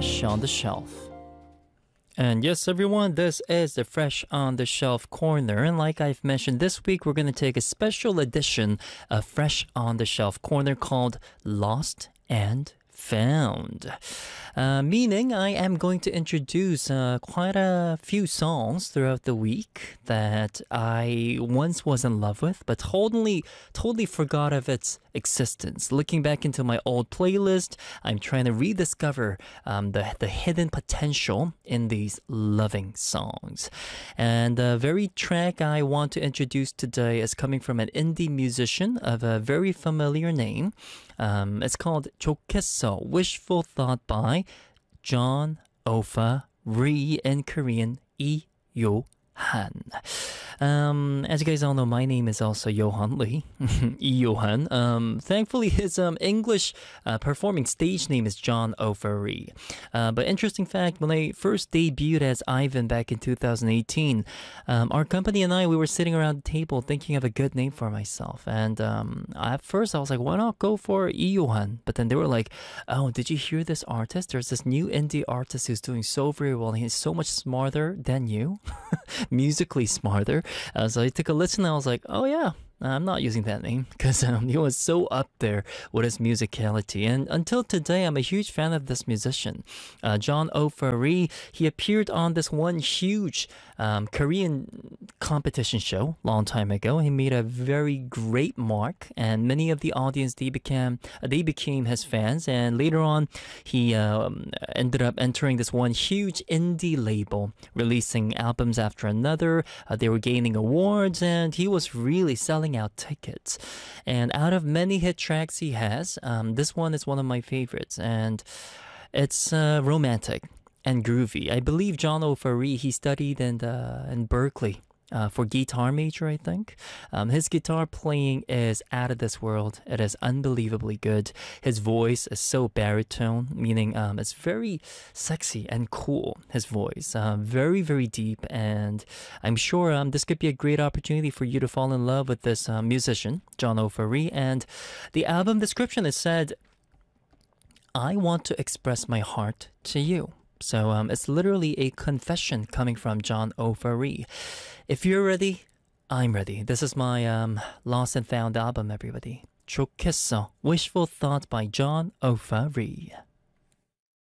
Fresh on the Shelf. And yes, everyone, this is the Fresh on the Shelf corner. And like I've mentioned, this week we're going to take a special edition of Fresh on the Shelf corner called Lost and Found. Meaning I am going to introduce quite a few songs throughout the week that I once was in love with, but totally forgot of its existence. Looking back into my old playlist, I'm trying to rediscover the hidden potential in these loving songs. And the very track I want to introduce today is coming from an indie musician of a very familiar name. It's called 좋겠어, Wishful Thought by John Ofa Ri, in Korean, Lee Yo-han. As you guys all know, my name is also Johan Lee, Johan. Thankfully, his English performing stage name is John O'Farrell. But interesting fact, when I first debuted as Ivan back in 2018, our company and we were sitting around the table thinking of a good name for myself. And at first, I was like, why not go for Johan? But then they were like, oh, did you hear this artist? There's this new indie artist who's doing so very well. He's so much smarter than you, musically smarter. So I took a listen and I was like, oh yeah, I'm not using that name because he was so up there with his musicality. And until today, I'm a huge fan of this musician. John O'Farrell, he appeared on this one huge Korean competition show long time ago. He made a very great mark, and many of the audience, they became his fans. And later on, he ended up entering this one huge indie label, releasing albums after another. They were gaining awards, and he was really selling out tickets. And out of many hit tracks he has, this one is one of my favorites, and it's romantic and groovy. I believe John O'Farrell, he studied in Berkeley for guitar major, I think. His guitar playing is out of this world. It is unbelievably good. His voice is so baritone, meaning it's very sexy and cool, his voice. Very, very deep, and I'm sure this could be a great opportunity for you to fall in love with this musician, John O'Farrell. And the album description is said, I want to express my heart to you. So it's literally a confession coming from John O'Farrell. If you're ready, I'm ready. This is my Lost and Found album, everybody. 좋겠어, Wishful Thought by John O'Farrell.